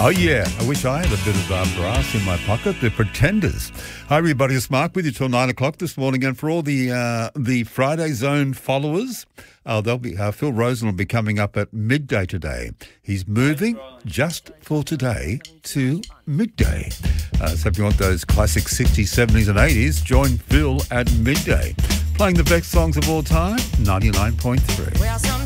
Oh, yeah. I wish I had a bit of brass in my pocket. The Pretenders. Hi, everybody. It's Mark with you till 9 o'clock this morning. And for all the Friday Zone followers, they'll be Phil Rosen will be coming up at midday today. He's moving just for today to midday. So if you want those classic 60s, 70s and 80s, join Phil at midday. Playing the best songs of all time, 99.3.